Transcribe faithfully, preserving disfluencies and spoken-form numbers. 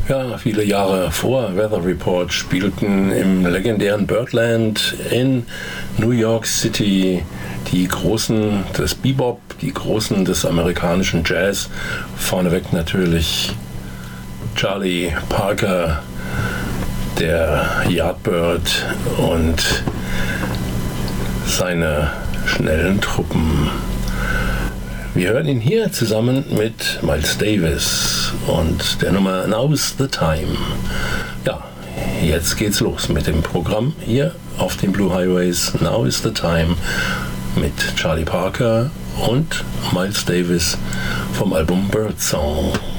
Ja, viele Jahre vor Weather Report spielten im legendären Birdland in New York City die Großen des Bebop, die Großen des amerikanischen Jazz. Vorneweg natürlich Charlie Parker, der Yardbird und seine schnellen Truppen. Wir hören ihn hier zusammen mit Miles Davis und der Nummer Now's the Time. Ja, jetzt geht's los mit dem Programm hier auf den Blue Highways. Now is the Time mit Charlie Parker und Miles Davis vom Album Birdsong.